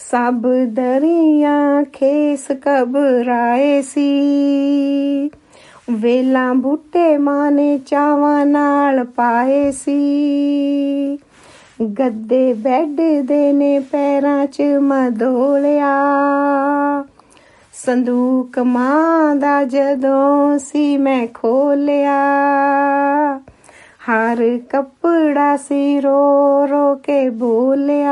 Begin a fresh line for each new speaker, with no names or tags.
ਸਭ ਦਰੀਆਂ ਖੇਸ ਘਬਰਾਏ ਸੀ, ਵੇਲਾਂ ਬੂਟੇ ਮਾਂ ਨੇ ਚਾਵਾਂ ਨਾਲ ਪਾਏ ਸੀ। ਗੱਦੇ ਬੈੱਡ ਦੇ ਨੇ ਪੈਰਾਂ 'ਚ ਮਧੋਲਿਆ, ਸੰਦੂਕ ਮਾਂ ਦਾ ਜਦੋਂ ਸੀ ਮੈਂ ਖੋਲਿਆ। ਹਰ ਕੱਪੜਾ ਸੀ ਰੋ ਰੋ ਕੇ ਬੋਲਿਆ,